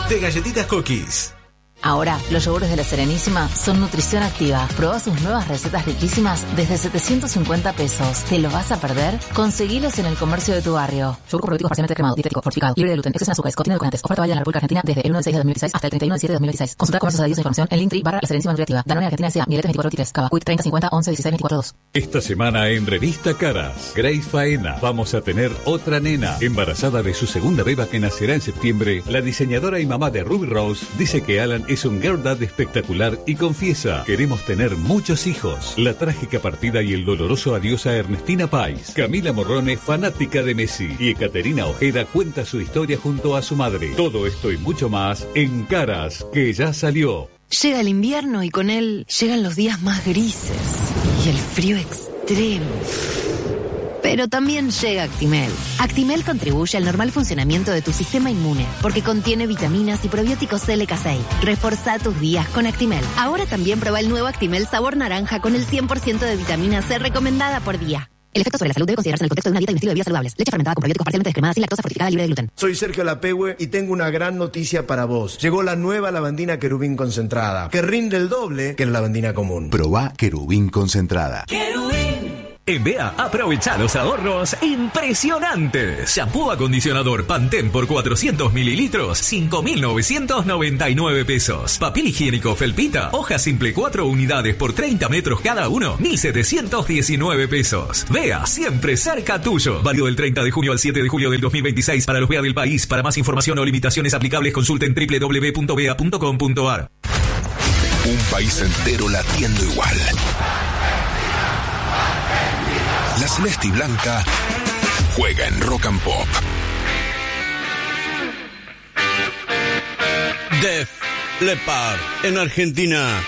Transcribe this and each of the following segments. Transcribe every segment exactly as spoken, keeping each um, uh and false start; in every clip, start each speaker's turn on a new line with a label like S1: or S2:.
S1: de Galletitas Cookies.
S2: Ahora, los yogures de La Serenísima son nutrición activa. Probá sus nuevas recetas riquísimas desde setecientos cincuenta pesos. ¿Te lo vas a perder? Conseguilos en el comercio de tu barrio. Yogur con probióticos parcialmente cremado, dietético, fortificado, libre de gluten, exceso en azúcares, contiene edulcorantes. Oferta válida en la República Argentina desde el uno de seis de dos mil dieciséis hasta el treinta y uno de siete de dos mil dieciséis. Consulta comercios adheridos e información en Linktree barra La Serenísima Nutriactiva. Danone Argentina S A, Mieletes veinticuatro veintitrés, Cava, Quick treinta cincuenta once dieciséis veinticuatro dos.
S3: Esta semana en Revista Caras, Grace Faena, vamos a tener otra nena. Embarazada de su segunda beba que nacerá en septiembre, la diseñadora y mamá de Ruby Rose dice que Alan es un girl dad espectacular y confiesa: queremos tener muchos hijos. La trágica partida y el doloroso adiós a Ernestina Pais. Camila Morrone, fanática de Messi, y Ekaterina Ojeda cuenta su historia junto a su madre. Todo esto y mucho más en Caras, que ya salió.
S4: Llega el invierno y con él llegan los días más grises y el frío extremo. Pero también llega Actimel. Actimel contribuye al normal funcionamiento de tu sistema inmune porque contiene vitaminas y probióticos L K seis. Reforzá tus días con Actimel. Ahora también prueba el nuevo Actimel sabor naranja con el cien por ciento de vitamina C recomendada por día. El efecto sobre la salud debe considerarse en el contexto de una dieta y un estilo de vida saludables. Leche fermentada con probióticos parcialmente descremada, sin lactosa, fortificada, libre de gluten.
S5: Soy Sergio Lapehue y tengo una gran noticia para vos. Llegó la nueva lavandina Querubín concentrada, que rinde el doble que la lavandina común.
S6: Probá Querubín concentrada.
S7: ¡Querubín! En B E A, aprovecha los ahorros impresionantes. Shampoo acondicionador Pantene por cuatrocientos mililitros, cinco mil novecientos noventa y nueve pesos. Papel higiénico Felpita, hoja simple cuatro unidades por treinta metros cada uno, mil setecientos diecinueve pesos. B E A, siempre cerca tuyo. Válido del treinta de junio al siete de julio del dos mil veintiséis para los B E A del país. Para más información o limitaciones aplicables, consulten doble u doble u doble u punto bea punto com punto a r.
S6: Un país entero latiendo igual. La Celeste y Blanca juega en Rock and Pop.
S8: Def Leppard en Argentina.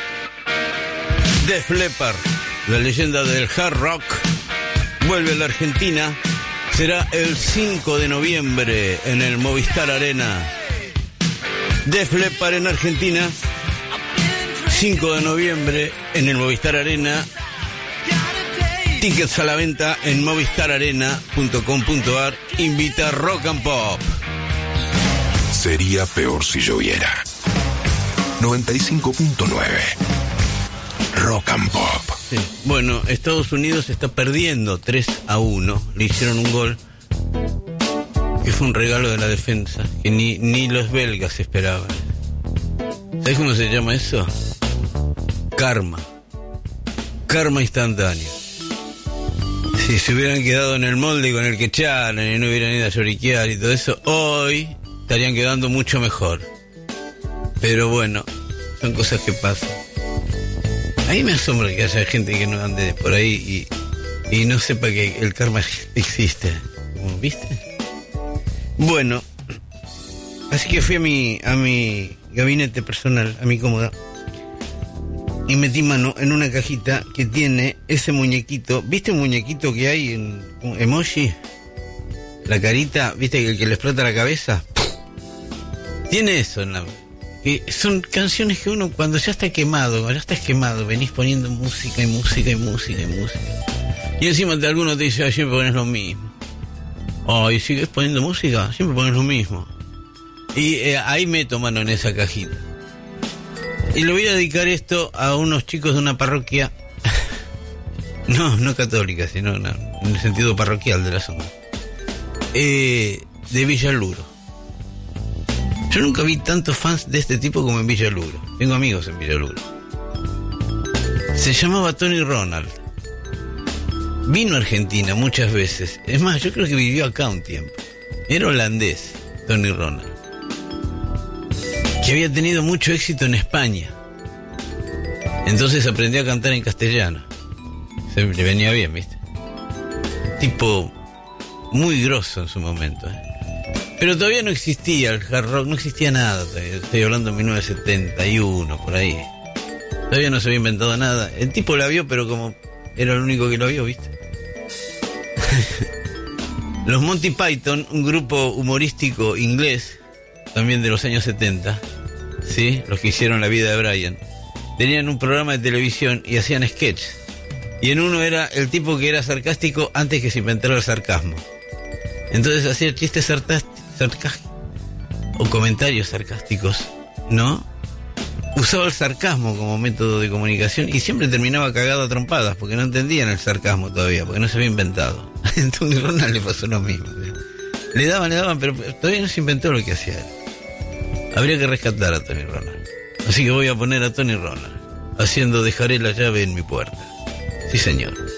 S8: Def Leppard, la leyenda del hard rock, vuelve a la Argentina. Será el cinco de noviembre en el Movistar Arena. Def Leppard en Argentina, cinco de noviembre en el Movistar Arena. Tickets a la venta en movistar arena punto com punto a r. Invita Rock and Pop.
S6: Sería peor si lloviera. noventa y cinco punto nueve. Rock and Pop.
S8: Sí. Bueno, Estados Unidos está perdiendo tres a uno. Le hicieron un gol que fue un regalo de la defensa que ni, ni los belgas esperaban. ¿Sabes cómo se llama eso? Karma. Karma instantáneo. Si se hubieran quedado en el molde con el que echaron y no hubieran ido a lloriquear y todo eso, hoy estarían quedando mucho mejor. Pero bueno, son cosas que pasan. A mí me asombra que haya gente que no ande por ahí y, y no sepa que el karma existe. ¿Viste? Bueno, así que fui a mi, a mi gabinete personal, a mi cómoda, y metí mano en una cajita que tiene ese muñequito. ¿Viste un muñequito que hay en un emoji? La carita, ¿viste que el que le explota la cabeza? Tiene eso en la... Que son canciones que uno cuando ya está quemado, cuando ya estás quemado, venís poniendo música y música y música y música. Y encima de alguno te dice: ah, siempre pones lo mismo. Oh, y sigues poniendo música, siempre pones lo mismo. Y eh, ahí meto mano en esa cajita. Y le voy a dedicar esto a unos chicos de una parroquia, no, no católica, sino no, en el sentido parroquial del asunto, eh, de Villaluro. Yo nunca vi tantos fans de este tipo como en Villaluro. Tengo amigos en Villaluro. Se llamaba Tony Ronald. Vino a Argentina muchas veces. Es más, yo creo que vivió acá un tiempo. Era holandés, Tony Ronald, que había tenido mucho éxito en España. Entonces aprendió a cantar en castellano. Se le venía bien, ¿viste? Tipo muy grosso en su momento, ¿eh? Pero todavía no existía el hard rock, no existía nada todavía. Estoy hablando de mil novecientos setenta y uno, por ahí. Todavía no se había inventado nada. El tipo la vio, pero como era el único que lo vio, ¿viste? Los Monty Python, un grupo humorístico inglés, también de los años setenta, ¿sí? Los que hicieron La vida de Brian, tenían un programa de televisión y hacían sketches. Y en uno era el tipo que era sarcástico antes que se inventara el sarcasmo. Entonces hacía chistes sarcásticos, o comentarios sarcásticos, ¿no? Usaba el sarcasmo como método de comunicación y siempre terminaba cagado a trompadas porque no entendían el sarcasmo todavía, porque no se había inventado. Entonces a Ronald le pasó lo mismo. Le daban, le daban, pero todavía no se inventó lo que hacía él. Habría que rescatar a Tony Ronald. Así que voy a poner a Tony Ronald haciendo Dejaré la llave en mi puerta. Sí, señor.